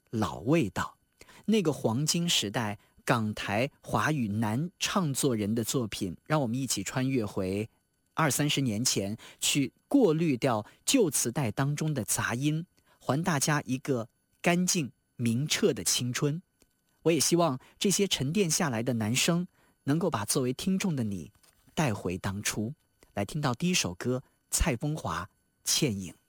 老味道，那个黄金时代港台华语男唱作人的作品，让我们一起穿越回20-30年前，去过滤掉旧磁带当中的杂音，还大家一个干净明澈的青春。我也希望这些沉淀下来的男生能够把作为听众的你带回当初。来听到第一首歌，蔡枫华《倩影》。